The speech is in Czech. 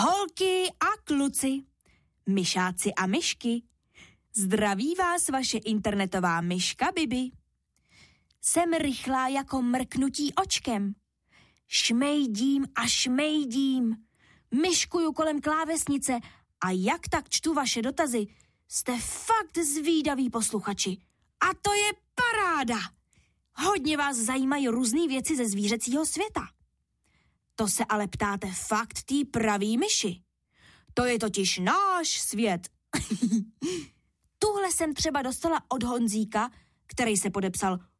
Holky a kluci, myšáci a myšky, zdraví vás vaše internetová myška Bibi. Jsem rychlá jako mrknutí očkem. Šmejdím a šmejdím. Myškuju kolem klávesnice a jak tak čtu vaše dotazy. Jste fakt zvídaví posluchači. A to je paráda. Hodně vás zajímají různý věci ze zvířecího světa. To se ale ptáte fakt tý pravý myši. To je totiž náš svět. Tuhle jsem třeba dostala od Honzíka, který se podepsal